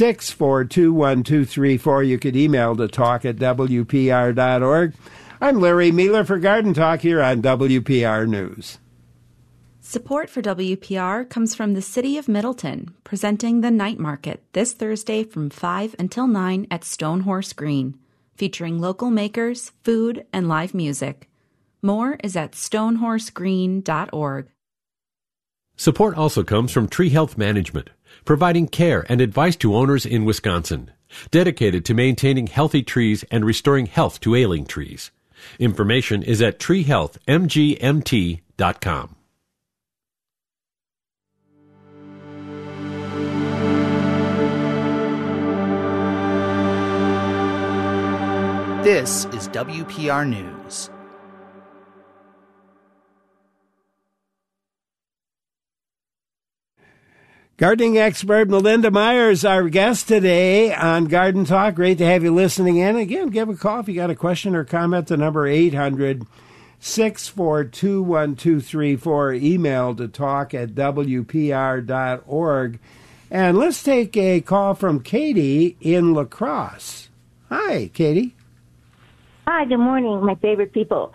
6421234. You could email to talk@wpr.org. I'm Larry Mueller for Garden Talk here on WPR News. Support for WPR comes from the City of Middleton, presenting the Night Market this Thursday from 5 until 9 at Stonehorse Green, featuring local makers, food, and live music. More is at stonehorsegreen.org. Support also comes from Tree Health Management, providing care and advice to owners in Wisconsin, dedicated to maintaining healthy trees and restoring health to ailing trees. Information is at treehealthmgmt.com. This is WPR News. Gardening expert Melinda Myers, our guest today on Garden Talk. Great to have you listening in. Again, give a call if you got a question or comment. The number 800-642-1234. Email to talk@wpr.org. And let's take a call from Katie in La Crosse. Hi, Katie. Hi, good morning, my favorite people.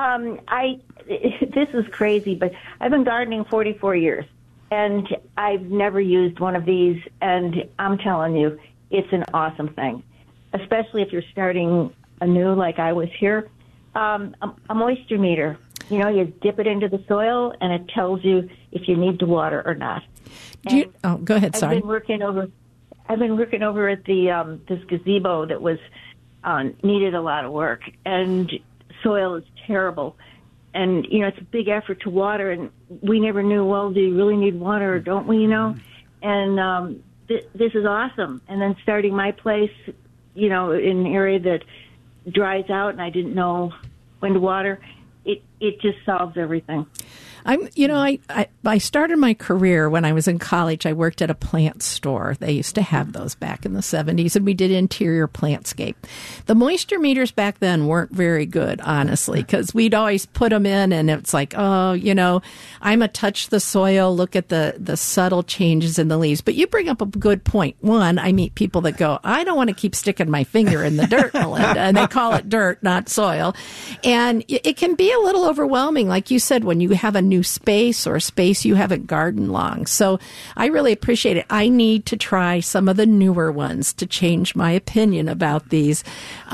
This is crazy, but I've been gardening 44 years. And I've never used one of these, and I'm telling you, it's an awesome thing, especially if you're starting anew like I was here. A moisture meter, you dip it into the soil, and it tells you if you need to water or not. Go ahead, sorry. I've been working over at the this gazebo that was needed a lot of work, and soil is terrible. And, it's a big effort to water, and we never knew, do you really need water or don't we, And this is awesome. And then starting my place, in an area that dries out and I didn't know when to water, it just solves everything. I started my career when I was in college. I worked at a plant store. They used to have those back in the 70s, and we did interior plantscape. The moisture meters back then weren't very good, honestly, because we'd always put them in, and it's like, I'm a touch the soil, look at the subtle changes in the leaves. But you bring up a good point. One, I meet people that go, I don't want to keep sticking my finger in the dirt, Melinda, and they call it dirt, not soil. And it can be a little overwhelming, like you said, when you have a new space or a space you haven't gardened long. So I really appreciate it. I need to try some of the newer ones to change my opinion about these.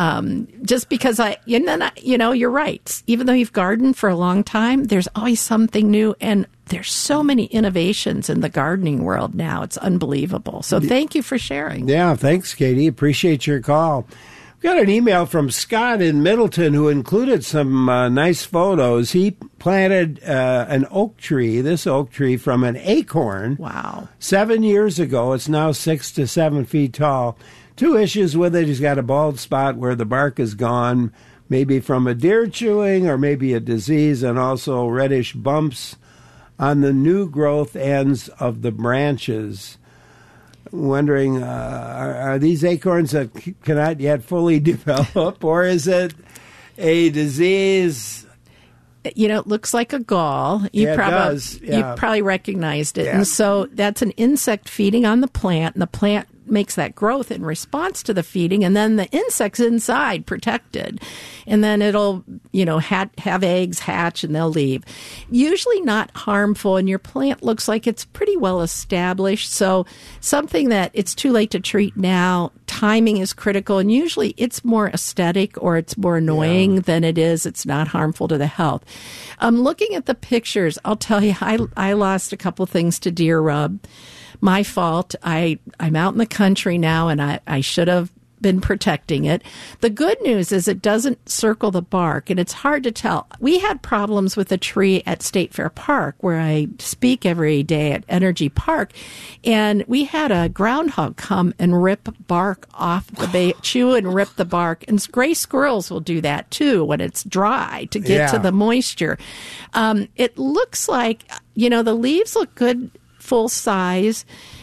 Just because you're right. Even though you've gardened for a long time, there's always something new, and there's so many innovations in the gardening world now. It's unbelievable. So thank you for sharing. Yeah, thanks, Katie. Appreciate your call. We got an email from Scott in Middleton who included some nice photos. He planted an oak tree, from an acorn. Wow. 7 years ago. It's now 6 to 7 feet tall. Two issues with it. He's got a bald spot where the bark is gone, maybe from a deer chewing or maybe a disease, and also reddish bumps on the new growth ends of the branches. Wondering, are these acorns that cannot yet fully develop, or is it a disease? It looks like a gall. You probably recognized it. Yeah. And so that's an insect feeding on the plant, and the plant makes that growth in response to the feeding, and then the insect's inside protected. And then it'll, have eggs hatch and they'll leave. Usually not harmful, and your plant looks like it's pretty well established. So something that it's too late to treat now, timing is critical, and usually it's more aesthetic or it's more annoying than it's not harmful to the health. Looking at the pictures, I'll tell you, I lost a couple things to deer rub. My fault. I'm out in the country now, and I should have been protecting it. The good news is it doesn't circle the bark, and it's hard to tell. We had problems with a tree at State Fair Park, where I speak every day at Energy Park, and we had a groundhog come and rip bark off the chew and rip the bark. And gray squirrels will do that too when it's dry to get to the moisture. It looks like, the leaves look good, full size.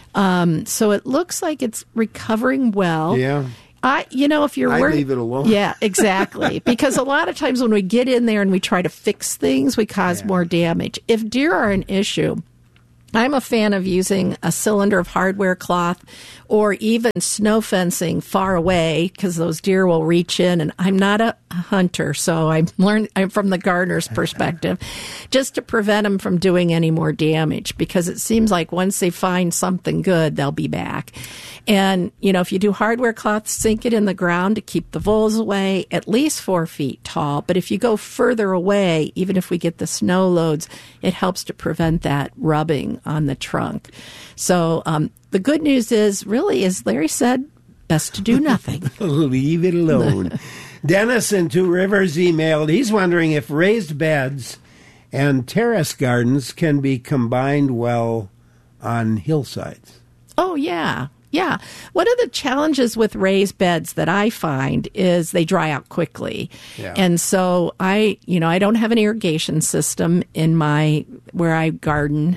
So it looks like it's recovering well. Yeah. If you're I leave it alone. Yeah, exactly. Because a lot of times when we get in there and we try to fix things, we cause more damage. If deer are an issue, I'm a fan of using a cylinder of hardware cloth or even snow fencing far away because those deer will reach in. And I'm not a hunter, so I'm from the gardener's perspective, just to prevent them from doing any more damage, because it seems like once they find something good, they'll be back. And, if you do hardware cloth, sink it in the ground to keep the voles away, at least 4 feet tall. But if you go further away, even if we get the snow loads, it helps to prevent that rubbing on the trunk. So the good news is, really, as Larry said, best to do nothing. Leave it alone. Dennis in Two Rivers emailed, he's wondering if raised beds and terrace gardens can be combined well on hillsides. Oh, yeah. Yeah. One of the challenges with raised beds that I find is they dry out quickly. Yeah. And so I don't have an irrigation system in where I garden.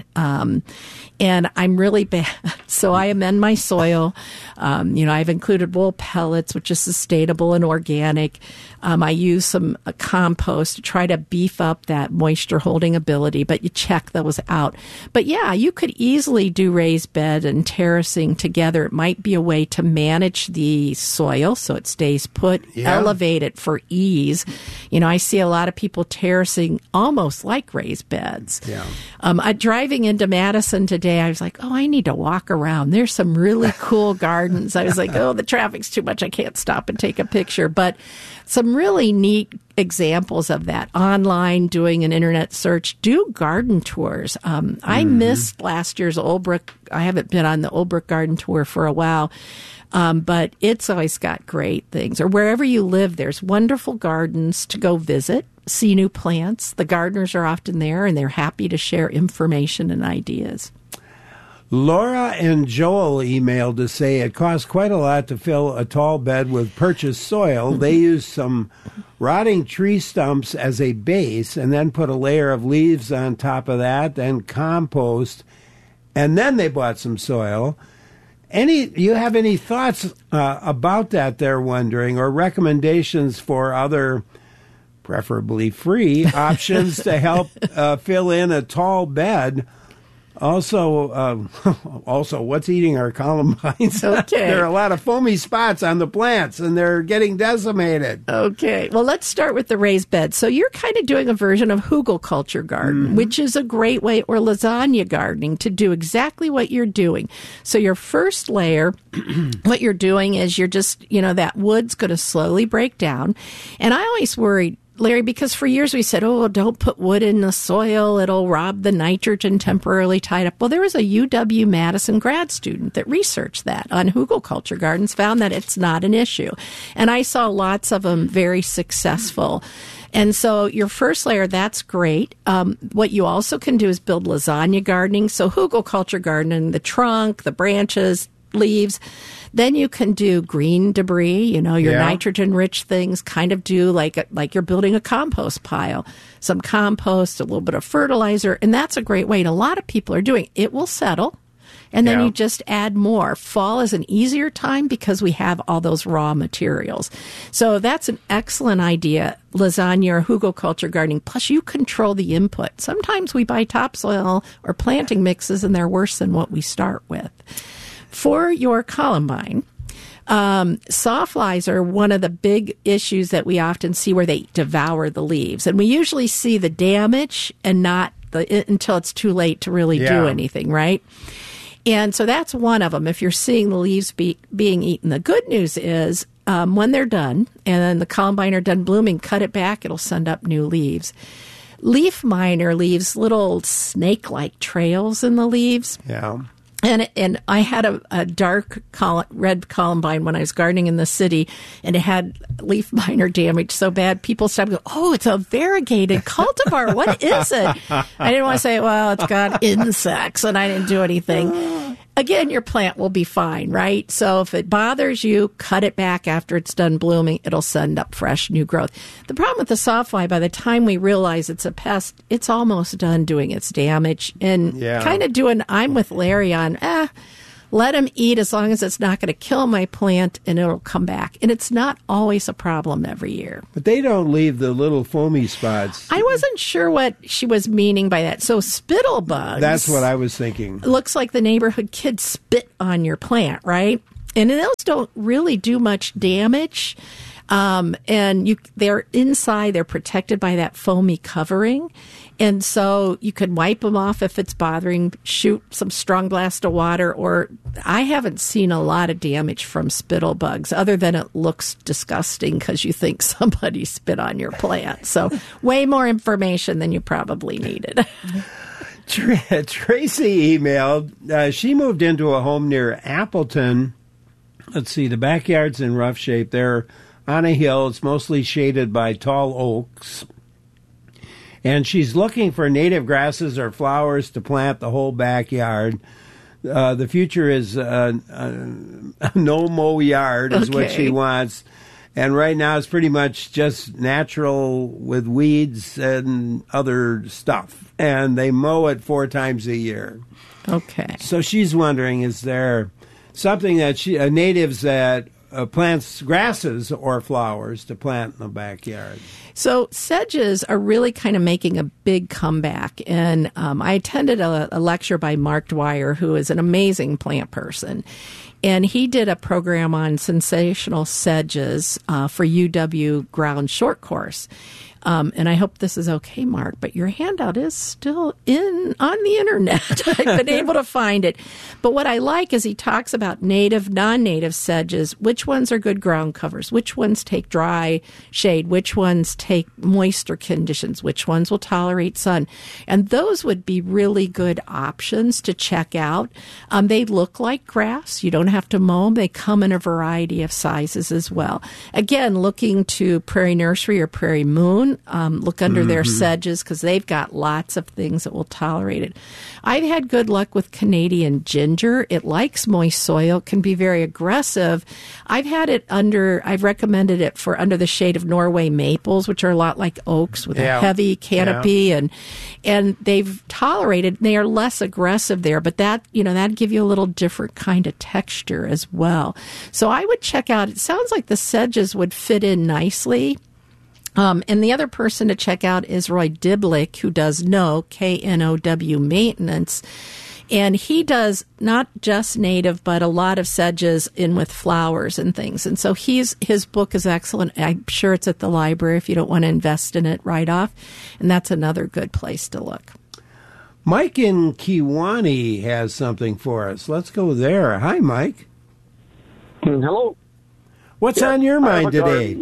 And I'm really bad. So I amend my soil. I've included wool pellets, which is sustainable and organic. I use some compost to try to beef up that moisture holding ability, but you check those out. But yeah, you could easily do raised bed and terracing together. It might be a way to manage the soil so it stays put, elevate it for ease. I see a lot of people terracing almost like raised beds. Yeah. Driving into Madison today, I was like, I need to walk around. There's some really cool gardens. I was like, the traffic's too much. I can't stop and take a picture. But some really neat examples of that. Online, doing an internet search, do garden tours. I missed last year's Oldbrook. I haven't been on the Oldbrook garden tour for a while. But it's always got great things. Or wherever you live, there's wonderful gardens to go visit, see new plants. The gardeners are often there, and they're happy to share information and ideas. Laura and Joel emailed to say it costs quite a lot to fill a tall bed with purchased soil. They used some rotting tree stumps as a base and then put a layer of leaves on top of that, then compost, and then they bought some soil. You have any thoughts about that, they're wondering, or recommendations for other, preferably free, options to help fill in a tall bed? Also, what's eating our columbines? Okay. There are a lot of foamy spots on the plants, and they're getting decimated. Okay. Well, let's start with the raised bed. So you're kind of doing a version of hugelkultur garden, which is a great way, or lasagna gardening, to do exactly what you're doing. So your first layer, what you're doing is you're just, that wood's going to slowly break down. And I always worried, Larry, because for years we said, don't put wood in the soil. It'll rob the nitrogen temporarily tied up. Well, there was a UW-Madison grad student that researched that on hugelkultur gardens, found that it's not an issue. And I saw lots of them very successful. And so your first layer, that's great. What you also can do is build lasagna gardening. So hugelkultur gardening, the trunk, the branches, leaves. Then you can do green debris, your nitrogen-rich things, kind of do like you're building a compost pile. Some compost, a little bit of fertilizer, and that's a great way. And a lot of people are doing it. It will settle, and then you just add more. Fall is an easier time because we have all those raw materials. So that's an excellent idea, lasagna or hugelkultur gardening. Plus, you control the input. Sometimes we buy topsoil or planting mixes, and they're worse than what we start with. For your columbine, sawflies are one of the big issues that we often see where they devour the leaves. And we usually see the damage and not until it's too late to really do anything, right? And so that's one of them, if you're seeing the leaves being eaten. The good news is when they're done and then the columbine are done blooming, cut it back, it'll send up new leaves. Leaf miner leaves little snake-like trails in the leaves. Yeah. And I had a dark red columbine when I was gardening in the city, and it had leaf miner damage so bad, people stopped going, it's a variegated cultivar. What is it? I didn't want to say, it's got insects, and I didn't do anything. Again, your plant will be fine, right? So if it bothers you, cut it back after it's done blooming. It'll send up fresh new growth. The problem with the sawfly, by the time we realize it's a pest, it's almost done doing its damage. And kind of I'm with Larry on, let them eat as long as it's not going to kill my plant, and it'll come back. And it's not always a problem every year. But they don't leave the little foamy spots. I wasn't sure what she was meaning by that. So spittle bugs. That's what I was thinking. Looks like the neighborhood kids spit on your plant, right? And those don't really do much damage. They're inside, they're protected by that foamy covering. And so you could wipe them off if it's bothering, shoot some strong blast of water, or I haven't seen a lot of damage from spittle bugs other than it looks disgusting because you think somebody spit on your plant. So way more information than you probably needed. Tracy emailed, she moved into a home near Appleton. Let's see, the backyard's in rough shape. They're on a hill. It's mostly shaded by tall oaks. And she's looking for native grasses or flowers to plant the whole backyard. The future is no-mow yard is what she wants. And right now it's pretty much just natural with weeds and other stuff. And they mow it 4 times a year. Okay. So she's wondering, is there something that natives that plants grasses or flowers to plant in the backyard? So sedges are really kind of making a big comeback. And I attended a lecture by Mark Dwyer, who is an amazing plant person. And he did a program on sensational sedges for UW Ground Short Course. And I hope this is okay, Mark, but your handout is still on the internet. I've been able to find it. But what I like is he talks about native, non-native sedges, which ones are good ground covers, which ones take dry shade, which ones take moisture conditions, which ones will tolerate sun. And those would be really good options to check out. They look like grass. You don't have to mow them. They come in a variety of sizes as well. Again, looking to Prairie Nursery or Prairie Moon. Look under their sedges because they've got lots of things that will tolerate it. I've had good luck with Canadian ginger. It likes moist soil, can be very aggressive. I've recommended it for under the shade of Norway maples, which are a lot like oaks with a heavy canopy, and they've tolerated. They are less aggressive there, but that'd give you a little different kind of texture as well. So I would check out. It sounds like the sedges would fit in nicely. And the other person to check out is Roy Diblick, who does KNOW maintenance. And he does not just native, but a lot of sedges in with flowers and things. And so his book is excellent. I'm sure it's at the library if you don't want to invest in it right off. And that's another good place to look. Mike in Kewanee has something for us. Let's go there. Hi, Mike. Hello. What's on your mind today?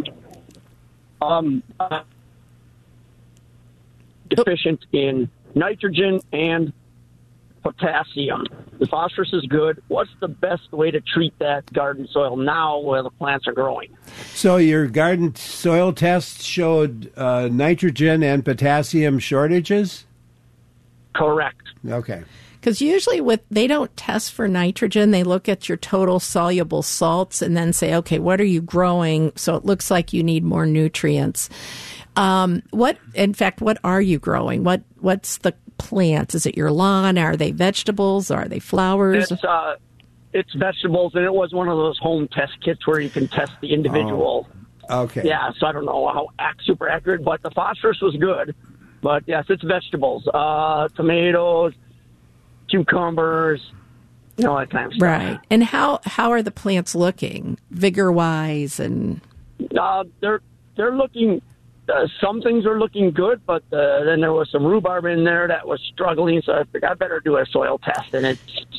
Deficient in nitrogen and potassium. The phosphorus is good. What's the best way to treat that garden soil now where the plants are growing? So your garden soil tests showed nitrogen and potassium shortages? Correct. Okay. Because usually they don't test for nitrogen. They look at your total soluble salts and then say, okay, what are you growing? So it looks like you need more nutrients. What are you growing? What's the plant? Is it your lawn? Are they vegetables? Are they flowers? It's vegetables, and it was one of those home test kits where you can test the individual. Oh, okay. Yeah, so I don't know how super accurate, but the phosphorus was good. But yes, it's vegetables, tomatoes, cucumbers, that kind of stuff. Right. And how are the plants looking, vigor-wise? And they're looking. Some things are looking good, but then there was some rhubarb in there that was struggling. So I figured I better do a soil test, and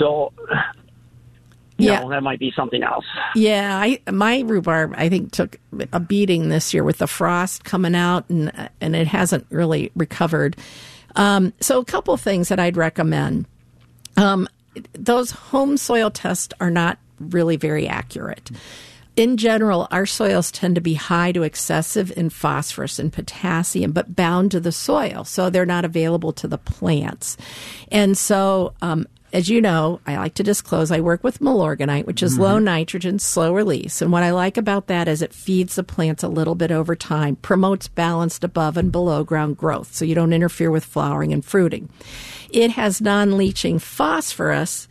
that might be something else. Yeah, my rhubarb I think took a beating this year with the frost coming out, and it hasn't really recovered. So a couple of things that I'd recommend. Those home soil tests are not really very accurate. In general, our soils tend to be high to excessive in phosphorus and potassium, but bound to the soil, so they're not available to the plants. And so, as you know, I like to disclose, I work with Milorganite, which is low nitrogen, slow release. And what I like about that is it feeds the plants a little bit over time, promotes balanced above and below ground growth, so you don't interfere with flowering and fruiting. It has non-leaching phosphorus,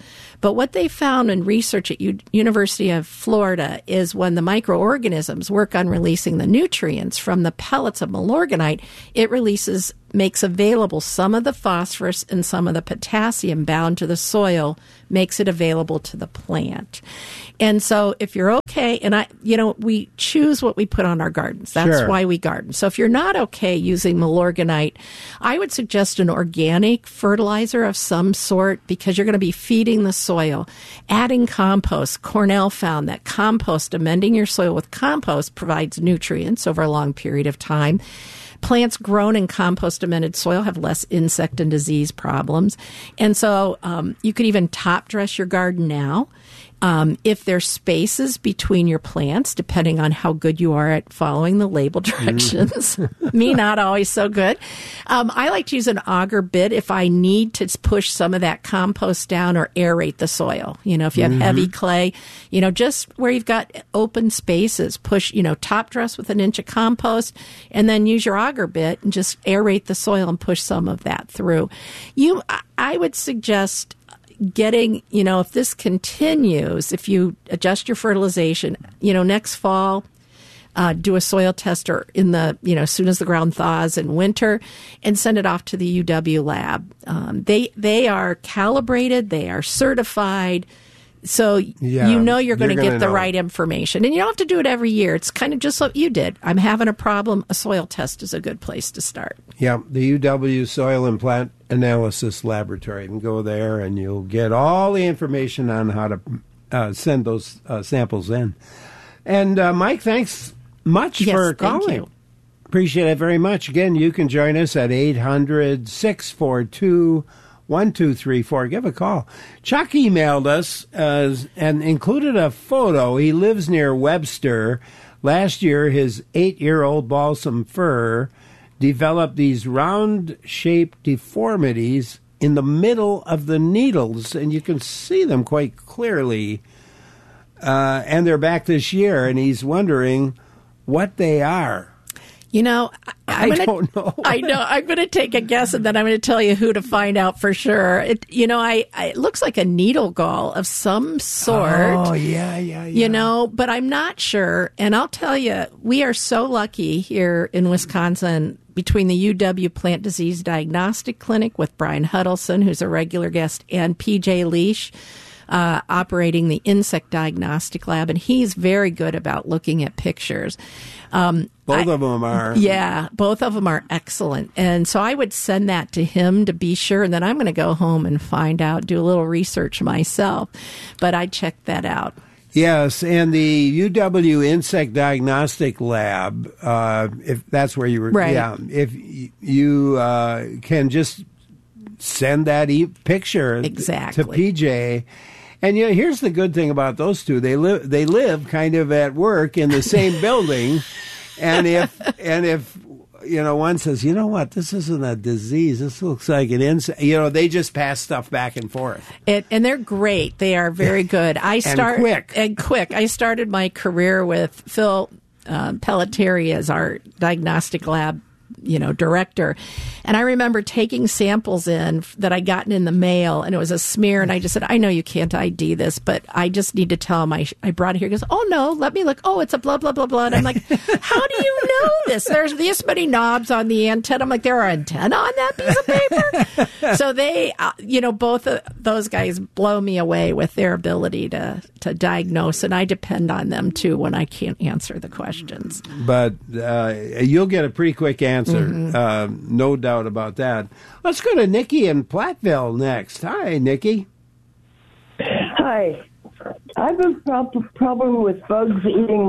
But what they found in research at University of Florida is when the microorganisms work on releasing the nutrients from the pellets of Milorganite, it makes available some of the phosphorus and some of the potassium bound to the soil, makes it available to the plant. And so if you're okay, and we choose what we put on our gardens. That's why we garden. So if you're not okay using Milorganite, I would suggest an organic fertilizer of some sort, because you're going to be feeding the soil. Adding compost. Cornell found that compost, amending your soil with compost, provides nutrients over a long period of time. Plants grown in compost-amended soil have less insect and disease problems. And so you could even top dress your garden now. If there's spaces between your plants, depending on how good you are at following the label directions. Me, not always so good. I like to use an auger bit if I need to push some of that compost down or aerate the soil. If you have heavy clay, just where you've got open spaces, push, top dress with an inch of compost, and then use your auger bit and just aerate the soil and push some of that through. I would suggest getting, if this continues, if you adjust your fertilization, next fall, do a soil tester in the, as soon as the ground thaws in winter, and send it off to the UW lab. They are calibrated, they are certified. So you're going to get the right information. And you don't have to do it every year. It's kind of just what you did. I'm having a problem. A soil test is a good place to start. Yeah, the UW Soil and Plant Analysis Laboratory. You can go there and you'll get all the information on how to send those samples in. And Mike, thanks much for calling. Thank you. Appreciate it very much. Again, you can join us at 800-642-1234. Give a call. Chuck emailed us and included a photo. He lives near Webster. Last year, his 8-year-old balsam fir developed these round-shaped deformities in the middle of the needles, and you can see them quite clearly. And they're back this year, and he's wondering what they are. I don't know. I know. I'm going to take a guess, and then I'm going to tell you who to find out for sure. It looks like a needle gall of some sort. Oh, yeah. But I'm not sure. And I'll tell you, we are so lucky here in Wisconsin between the UW Plant Disease Diagnostic Clinic with Brian Huddleston, who's a regular guest, and PJ Leash, operating the insect diagnostic lab, and he's very good about looking at pictures. Both of them are. Yeah, both of them are excellent. And so I would send that to him to be sure, and then I'm going to go home and find out, do a little research myself. But I checked that out. Yes, and the UW Insect Diagnostic Lab, if that's where you were, right. Yeah, if you can just send that picture exactly to PJ. And here's the good thing about those two: they live kind of at work in the same building, and if one says, you know what, this isn't a disease, this looks like an insect, they just pass stuff back and forth. And they're great. They are very good. quick. I started my career with Phil Pelletieri as our diagnostic lab director. And I remember taking samples in that I'd gotten in the mail, and it was a smear, and I just said, I know you can't ID this, but I just need to tell him I brought it here. He goes, oh, no, let me look. Oh, it's a blah, blah, blah, blah. And I'm like, how do you know this? There's this many knobs on the antenna. I'm like, there are antenna on that piece of paper? So they, both of those guys blow me away with their ability to diagnose, and I depend on them, too, when I can't answer the questions. But you'll get a pretty quick answer. No doubt about that. Let's go to Nikki in Platteville next. Hi, Nikki. Hi. I have a problem with bugs eating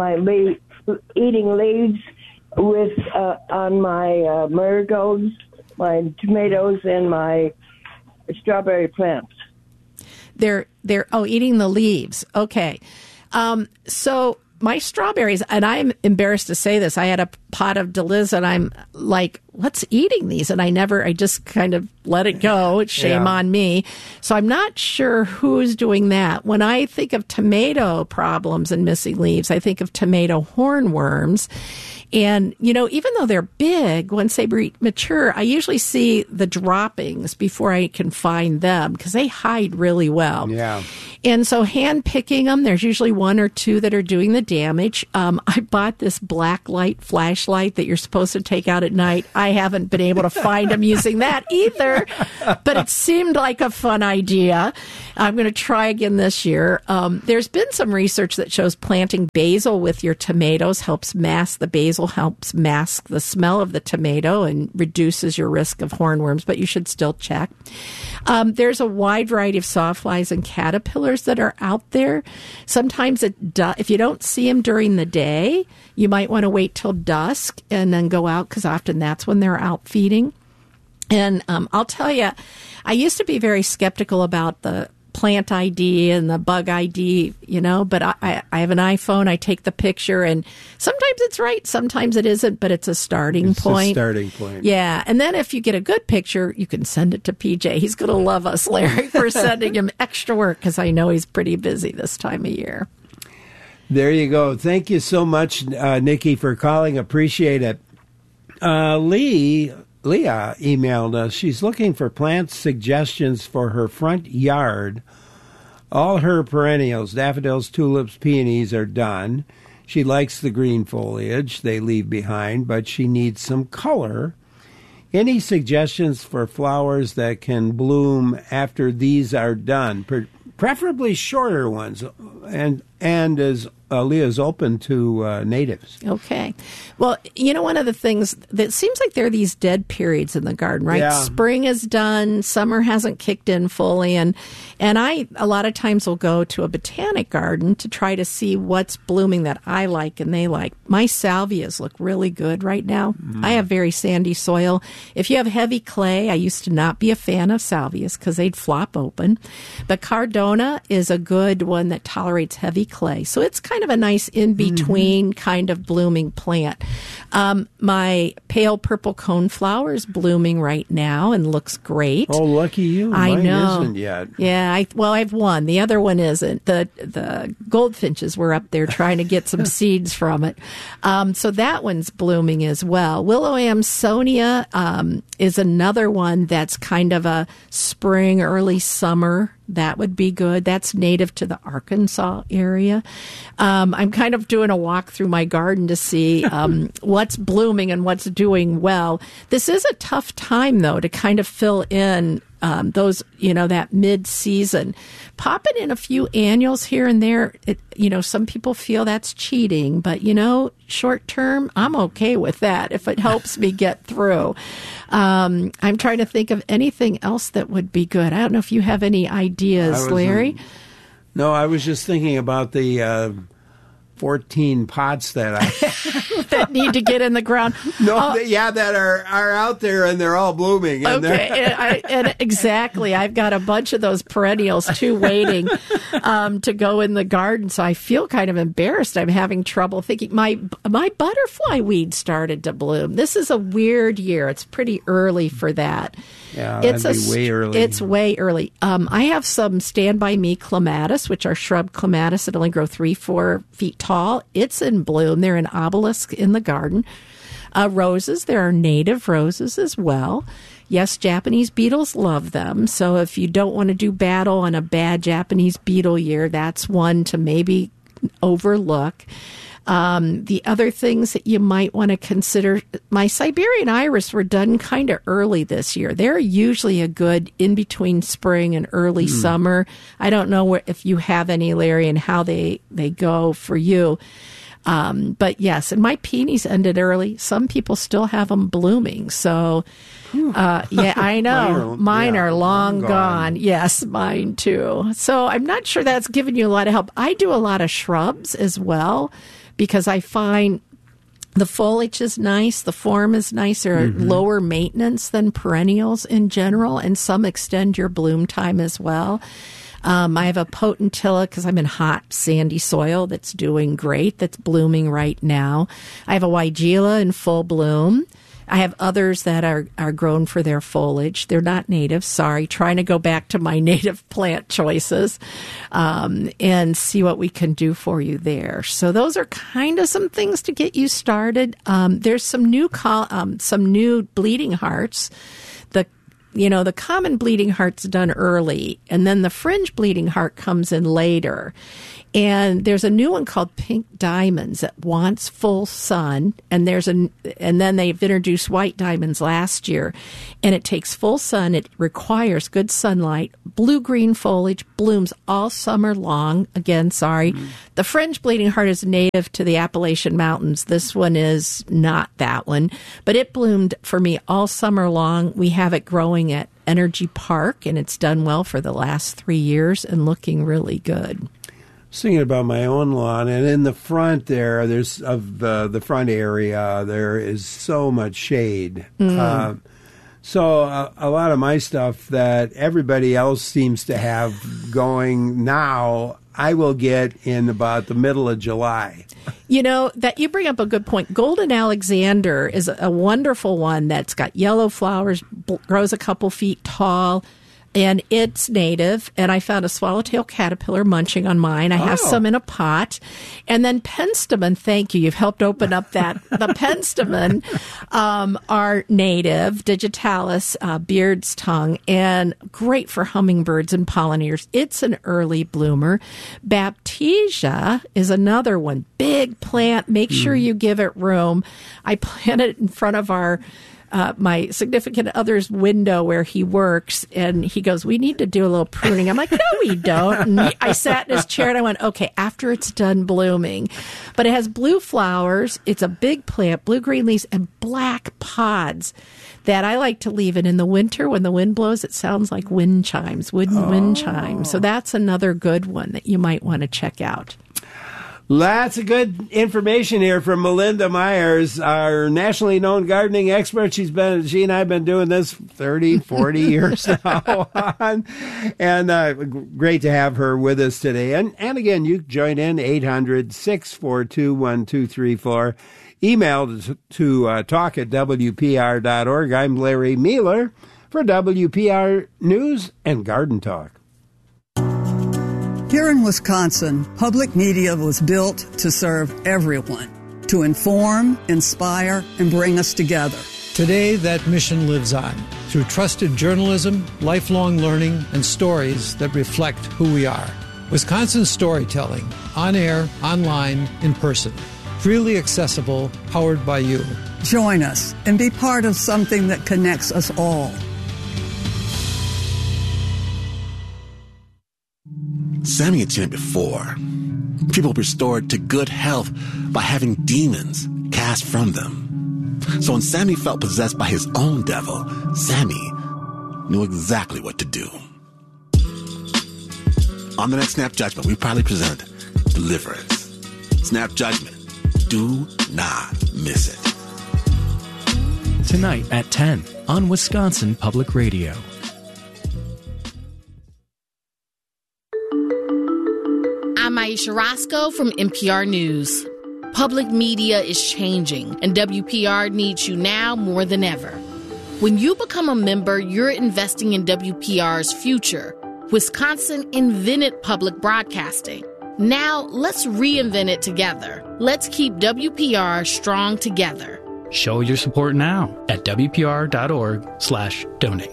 leaves with on my marigolds, my tomatoes, and my strawberry plants. They're eating the leaves. Okay. So my strawberries, and I'm embarrassed to say this, I had a pot of Deliz, and I'm like, what's eating these? And I just kind of let it go. Shame on me. So I'm not sure who's doing that. When I think of tomato problems and missing leaves, I think of tomato hornworms. And, even though they're big, once they mature, I usually see the droppings before I can find them because they hide really well. Yeah. And so hand picking them, there's usually one or two that are doing the damage. I bought this black light flashlight that you're supposed to take out at night. I haven't been able to find them using that either, but it seemed like a fun idea. I'm going to try again this year. There's been some research that shows planting basil with your tomatoes helps mask the smell of the tomato and reduces your risk of hornworms, but you should still check. There's a wide variety of sawflies and caterpillars that are out there. Sometimes if you don't see them during the day, you might want to wait till dusk and then go out because often that's when they're out feeding. And I'll tell you, I used to be very skeptical about the plant ID and the bug ID, but I have an iPhone. I take the picture, and sometimes it's right, sometimes it isn't, but it's a starting point. It's a starting point. Yeah, and then if you get a good picture, you can send it to PJ. He's going to love us, Larry, for sending him extra work because I know he's pretty busy this time of year. There you go. Thank you so much, Nikki, for calling. Appreciate it. Leah emailed us. She's looking for plant suggestions for her front yard. All her perennials, daffodils, tulips, peonies, are done. She likes the green foliage they leave behind, but she needs some color. Any suggestions for flowers that can bloom after these are done? Preferably shorter ones, and as Leah's open to natives. Okay. Well, one of the things that seems like there are these dead periods in the garden, right? Yeah. Spring is done, summer hasn't kicked in fully, and I a lot of times will go to a botanic garden to try to see what's blooming that I like and they like. My salvias look really good right now. I have very sandy soil. If you have heavy clay, I used to not be a fan of salvias because they'd flop open, but Cardona is a good one that tolerates heavy clay. So it's kind of a nice in-between kind of blooming plant. My pale purple coneflower is blooming right now and looks great. Oh, lucky you. Mine know. Isn't yet. Yeah, I have one. The other one isn't. The goldfinches were up there trying to get some seeds from it. So that one's blooming as well. Willow Amsonia is another one that's kind of a spring, early summer. That would be good. That's native to the Arkansas area. I'm kind of doing a walk through my garden to see what's blooming and what's doing well. This is a tough time, though, to kind of fill in those, that mid-season. Popping in a few annuals here and there, some people feel that's cheating, but, short term, I'm okay with that if it helps me get through. I'm trying to think of anything else that would be good. I don't know if you have any ideas, Larry. No, I was just thinking about the 14 pots that that need to get in the ground. That are out there and they're all blooming. Okay, and exactly. I've got a bunch of those perennials too waiting to go in the garden. So I feel kind of embarrassed. I'm having trouble thinking. My butterfly weed started to bloom. This is a weird year. It's pretty early for that. Yeah, that'd be way early. It's way early. I have some Stand By Me clematis, which are shrub clematis that only grow 3-4 feet tall. It's in bloom. They're an obelisk in the garden. Roses, there are native roses as well. Yes, Japanese beetles love them. So if you don't want to do battle on a bad Japanese beetle year, that's one to maybe overlook. The other things that you might want to consider, my Siberian iris were done kind of early this year. They're usually a good in-between spring and early summer. I don't know if you have any, Larry, and how they go for you. But yes, and my peonies ended early. Some people still have them blooming. So, yeah, I know. Mine are long gone. Yes, mine too. So I'm not sure that's giving you a lot of help. I do a lot of shrubs as well, because I find the foliage is nice, the form is nicer, lower maintenance than perennials in general, and some extend your bloom time as well. I have a potentilla because I'm in hot, sandy soil that's doing great, that's blooming right now. I have a weigela in full bloom. I have others that are grown for their foliage. They're not native, sorry. Trying to go back to my native plant choices and see what we can do for you there. So those are kind of some things to get you started. There's some new bleeding hearts. The common bleeding heart's done early, and then the fringe bleeding heart comes in later. And there's a new one called Pink Diamonds that wants full sun, and then they've introduced White Diamonds last year, and it takes full sun. It requires good sunlight, blue-green foliage, blooms all summer long. Again, sorry. The fringe bleeding heart is native to the Appalachian Mountains. This one is not that one, but it bloomed for me all summer long. We have it growing at Energy Park, and it's done well for the last 3 years and looking really good. Thinking about my own lawn, and in the front there's of the front area, there is so much shade. So a lot of my stuff that everybody else seems to have going now, I will get in about the middle of July. That you bring up a good point. Golden Alexander is a wonderful one that's got yellow flowers, grows a couple feet tall. And it's native, and I found a swallowtail caterpillar munching on mine. I have some in a pot. And then penstemon, thank you. You've helped open up that. The penstemon are native, digitalis, beard's tongue, and great for hummingbirds and pollinators. It's an early bloomer. Baptisia is another one. Big plant. Make sure you give it room. I planted it in front of my significant other's window where he works, and he goes, we need to do a little pruning. I'm like, no, we don't. And I sat in his chair and I went, okay, after it's done blooming. But it has blue flowers. It's a big plant, blue-green leaves, and black pods that I like to leave it in the winter. When the wind blows, it sounds like wind chimes, wooden wind chimes. So that's another good one that you might want to check out. Lots of good information here from Melinda Myers, our nationally known gardening expert. She and I have been doing this 30, 40 years now. And great to have her with us today. And again, you join in 800-642-1234. Email to talk at WPR.org. I'm Larry Mueller for WPR News and Garden Talk. Here in Wisconsin, public media was built to serve everyone, to inform, inspire, and bring us together. Today, that mission lives on through trusted journalism, lifelong learning, and stories that reflect who we are. Wisconsin storytelling, on air, online, in person. Freely accessible, powered by you. Join us and be part of something that connects us all. Sammy had seen it before. People restored to good health by having demons cast from them. So when Sammy felt possessed by his own devil, Sammy knew exactly what to do. On the next Snap Judgment, we proudly present Deliverance. Snap Judgment. Do not miss it. Tonight at 10 on Wisconsin Public Radio. I'm Aisha Roscoe from NPR News. Public media is changing, and WPR needs you now more than ever. When you become a member, you're investing in WPR's future. Wisconsin invented public broadcasting. Now, let's reinvent it together. Let's keep WPR strong together. Show your support now at WPR.org/donate.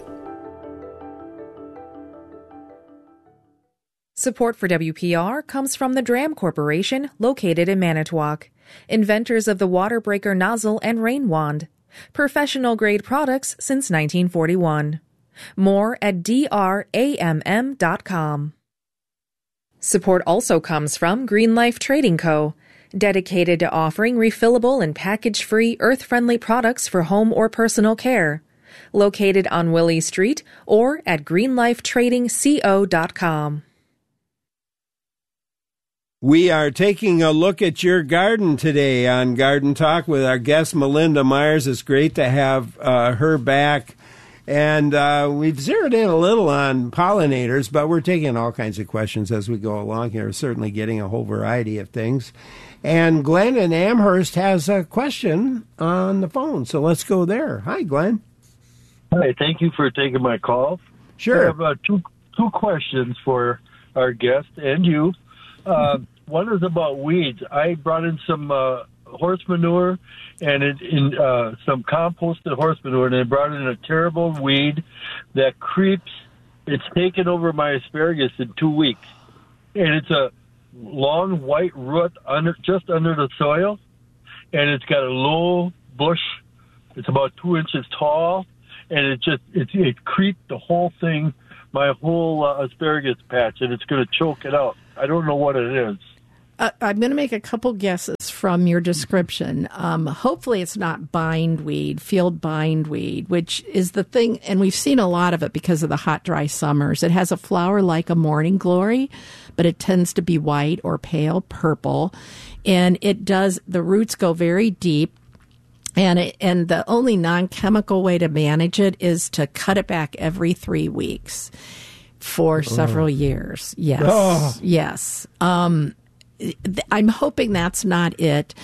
Support for WPR comes from the Dram Corporation, located in Manitowoc, inventors of the water breaker nozzle and rain wand, professional-grade products since 1941. More at dramm.com. Support also comes from Green Life Trading Co., dedicated to offering refillable and package-free, earth-friendly products for home or personal care. Located on Willie Street or at greenlifetradingco.com. We are taking a look at your garden today on Garden Talk with our guest, Melinda Myers. It's great to have her back. And we've zeroed in a little on pollinators, but we're taking all kinds of questions as we go along here, certainly getting a whole variety of things. And Glenn in Amherst has a question on the phone, so let's go there. Hi, Glenn. Hi, thank you for taking my call. Sure. I have two questions for our guest and you. One is about weeds. I brought in some horse manure and some composted horse manure, and it brought in a terrible weed that creeps. It's taken over my asparagus in 2 weeks, and it's a long white root just under the soil, and it's got a low bush. It's about 2 inches tall, and it creeped the whole thing, my whole asparagus patch, and it's going to choke it out. I don't know what it is. I'm going to make a couple guesses from your description. Hopefully it's not bindweed, field bindweed, which is the thing, and we've seen a lot of it because of the hot, dry summers. It has a flower like a morning glory, but it tends to be white or pale purple, and the roots go very deep. And the only non-chemical way to manage it is to cut it back every 3 weeks for several years. Yes. Yes. I'm hoping that's not it.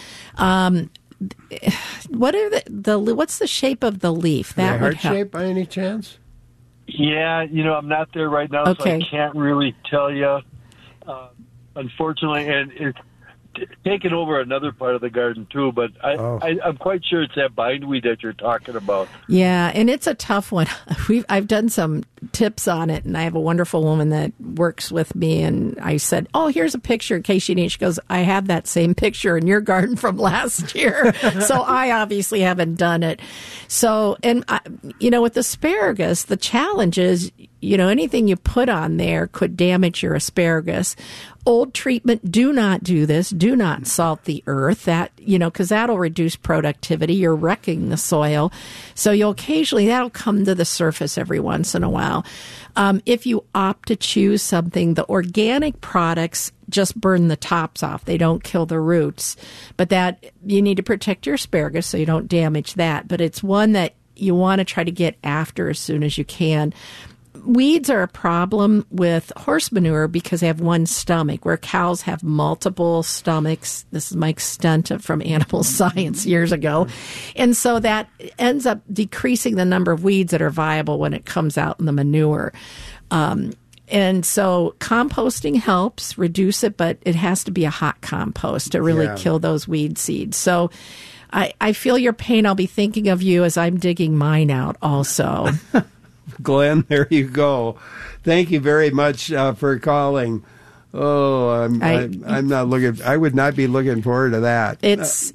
What's the shape of the leaf? That would help. Heart shape by any chance? Yeah, I'm not there right now, so I can't really tell you. Unfortunately, and it's taken over another part of the garden too, but I'm quite sure it's that bindweed that you're talking about. Yeah, and it's a tough one. I've done some tips on it, and I have a wonderful woman that works with me, and I said, here's a picture in case you need. She goes, I have that same picture in your garden from last year. So I obviously haven't done it. So, and with asparagus, the challenge is, anything you put on there could damage your asparagus. Old treatment, do not do this. Do not salt the earth. That, because that'll reduce productivity. You're wrecking the soil. So that'll come to the surface every once in a while. If you opt to choose something, the organic products just burn the tops off. They don't kill the roots. But that, you need to protect your asparagus so you don't damage that. But it's one that you want to try to get after as soon as you can. Weeds are a problem with horse manure because they have one stomach, where cows have multiple stomachs. This is my extent from animal science years ago. And so that ends up decreasing the number of weeds that are viable when it comes out in the manure. And so composting helps reduce it, but it has to be a hot compost to really kill those weed seeds. So I feel your pain. I'll be thinking of you as I'm digging mine out also. Glenn, there you go. Thank you very much for calling. I'm not looking. I would not be looking forward to that. Yes.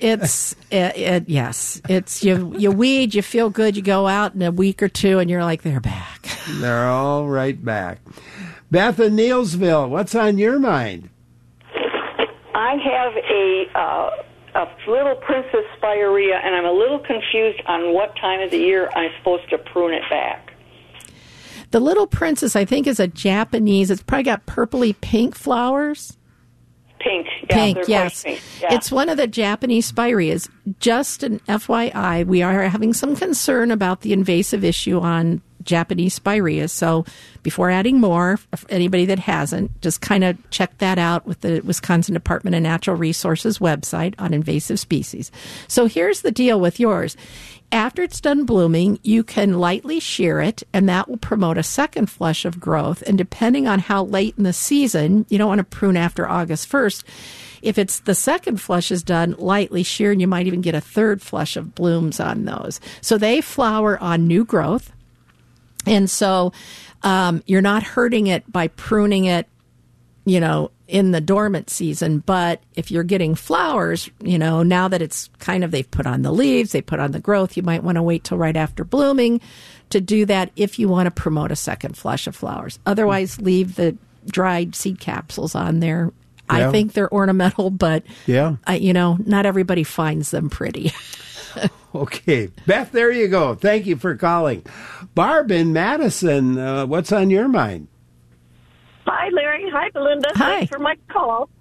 It's you weed. You feel good. You go out in a week or two, and you're like, they're back. They're all right back. Beth in Neilsville, what's on your mind? I have a little Princess Spirea, and I'm a little confused on what time of the year I'm supposed to prune it back. The Little Princess, I think, is a Japanese. It's probably got purpley pink flowers. Pink, yes. Pink. Yeah. It's one of the Japanese spireas. Just an FYI, we are having some concern about the invasive issue on Japanese spireas. So before adding more, for anybody that hasn't, just kind of check that out with the Wisconsin Department of Natural Resources website on invasive species. So here's the deal with yours. After it's done blooming, you can lightly shear it, and that will promote a second flush of growth. And depending on how late in the season, you don't want to prune after August 1st. If it's the second flush is done, lightly shear, and you might even get a third flush of blooms on those. So they flower on new growth. And so you're not hurting it by pruning it, in the dormant season. But if you're getting flowers, now that it's they've put on the leaves, they put on the growth, you might want to wait till right after blooming to do that if you want to promote a second flush of flowers. Otherwise, leave the dried seed capsules on there. Yeah. I think they're ornamental, but not everybody finds them pretty. Okay. Beth, there you go. Thank you for calling. Barb in Madison, what's on your mind? Hi, Larry. Hi, Belinda. Hi. Thanks for my call.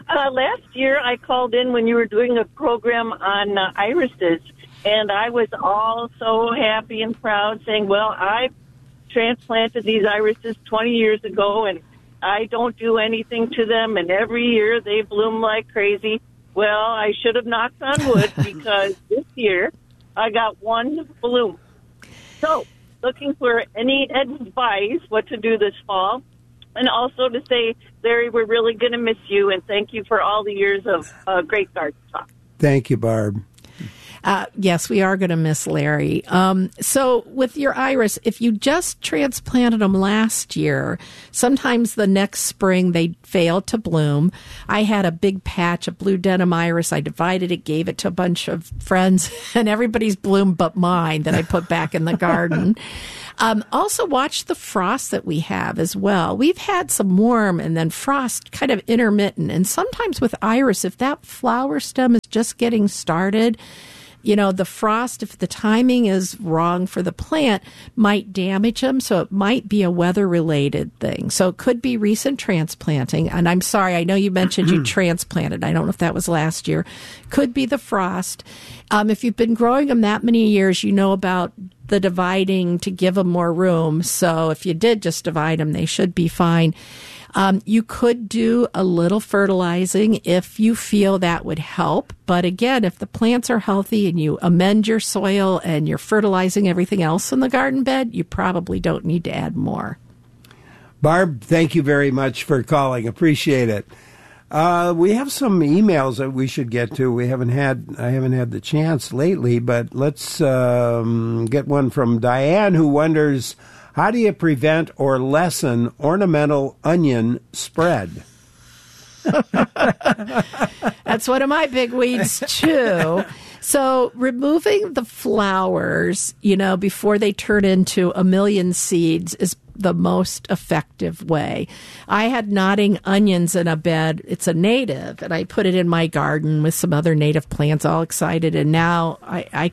Last year I called in when you were doing a program on irises, and I was all so happy and proud saying, well, I transplanted these irises 20 years ago, and I don't do anything to them, and every year they bloom like crazy. Well, I should have knocked on wood because this year I got one bloom. So, looking for any advice what to do this fall. And also to say, Larry, we're really going to miss you, and thank you for all the years of great garden talk. Thank you, Barb. Yes, we are going to miss Larry. So with your iris, if you just transplanted them last year, sometimes the next spring they fail to bloom. I had a big patch of blue denim iris. I divided it, gave it to a bunch of friends, and everybody's bloomed but mine that I put back in the garden. Also watch the frost that we have as well. We've had some warm and then frost kind of intermittent. And sometimes with iris, if that flower stem is just getting started, you know, the frost, if the timing is wrong for the plant, might damage them. So it might be a weather-related thing. So it could be recent transplanting. And I'm sorry, I know you mentioned you transplanted. I don't know if that was last year. Could be the frost. If you've been growing them that many years, you know about the dividing to give them more room. So if you did just divide them, they should be fine. You could do a little fertilizing if you feel that would help. But again, if the plants are healthy and you amend your soil and you're fertilizing everything else in the garden bed, you probably don't need to add more. Barb, thank you very much for calling. Appreciate it. We have some emails that we should get to. I haven't had the chance lately, but let's get one from Diane, who wonders, how do you prevent or lessen ornamental onion spread? That's one of my big weeds, too. So removing the flowers, you know, before they turn into a million seeds is the most effective way. I had nodding onions in a bed. It's a native, and I put it in my garden with some other native plants, all excited. And now I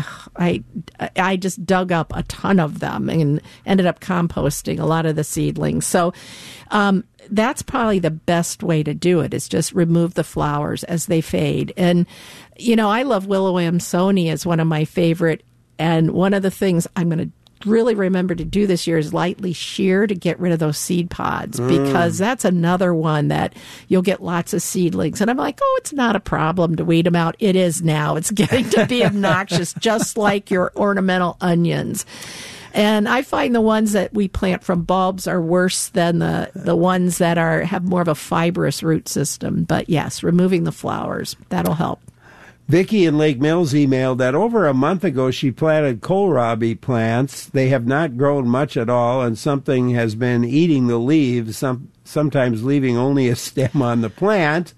just dug up a ton of them and ended up composting a lot of the seedlings. So that's probably the best way to do it, is just remove the flowers as they fade. And, you know, I love Willow Amsoni as one of my favorite. And one of the things I'm going to really remember to do this year is lightly shear to get rid of those seed pods, because that's another one that you'll get lots of seedlings. And I'm like, oh, it's not a problem to weed them out. It is now. It's getting to be obnoxious, just like your ornamental onions. And I find the ones that we plant from bulbs are worse than the ones that have more of a fibrous root system. But yes, removing the flowers, that'll help. Vicki in Lake Mills emailed that over a month ago she planted kohlrabi plants. They have not grown much at all, and something has been eating the leaves, sometimes leaving only a stem on the plant.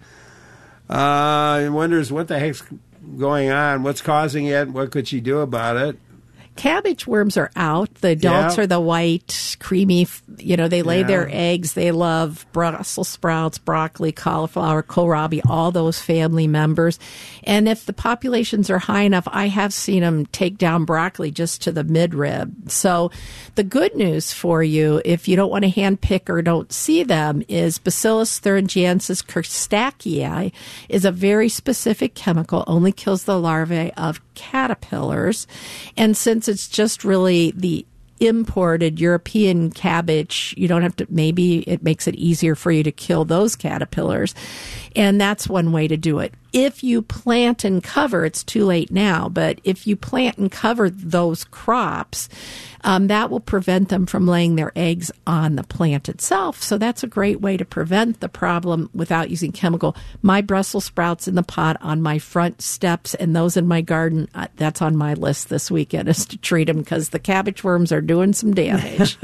Wonders what the heck's going on, what's causing it, what could she do about it? Cabbage worms are out. The adults are the white, creamy, you know, they lay their eggs. They love Brussels sprouts, broccoli, cauliflower, kohlrabi, all those family members. And if the populations are high enough, I have seen them take down broccoli just to the midrib. So the good news for you, if you don't want to hand pick or don't see them, is Bacillus thuringiensis Kerstacii is a very specific chemical, only kills the larvae of caterpillars. And since it's just really the imported European cabbage, you don't have to, maybe it makes it easier for you to kill those caterpillars. And that's one way to do it. If you plant and cover, it's too late now, but if you plant and cover those crops, that will prevent them from laying their eggs on the plant itself. So that's a great way to prevent the problem without using chemical. My Brussels sprouts in the pot on my front steps and those in my garden, that's on my list this weekend, is to treat them, because the cabbage worms are doing some damage.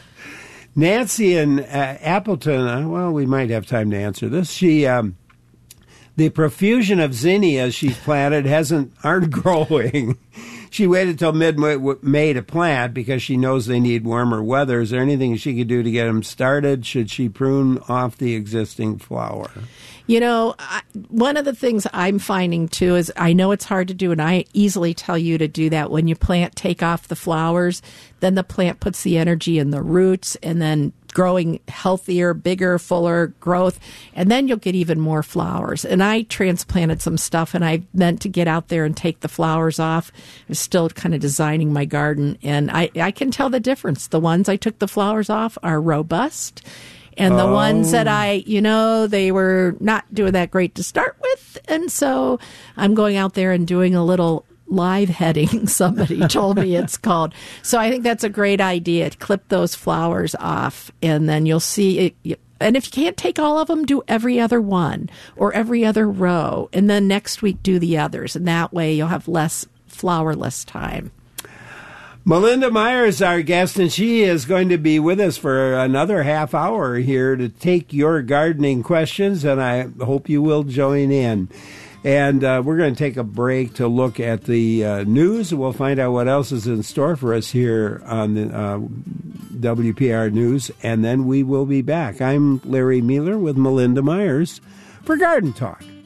Nancy in Appleton, well, we might have time to answer this. She, the profusion of zinnias she's planted aren't growing. She waited till mid-May to plant because she knows they need warmer weather. Is there anything she could do to get them started? Should she prune off the existing flower? You know, one of the things I'm finding, too, is I know it's hard to do, and I easily tell you to do that. When you plant, take off the flowers, then the plant puts the energy in the roots and then growing healthier, bigger, fuller growth, and then you'll get even more flowers. And I transplanted some stuff, and I meant to get out there and take the flowers off. I was still kind of designing my garden, and I can tell the difference. The ones I took the flowers off are robust, and the ones that they were not doing that great to start with. And so I'm going out there and doing a little live heading, somebody told me it's called. So I think that's a great idea, to clip those flowers off, and then you'll see it. And if you can't take all of them, do every other one or every other row, and then next week do the others. And that way you'll have less flowerless time. Melinda Myers, our guest, and she is going to be with us for another half hour here to take your gardening questions, and I hope you will join in. And we're going to take a break to look at the news. We'll find out what else is in store for us here on the WPR News, and then we will be back. I'm Larry Mueller with Melinda Myers for Garden Talk.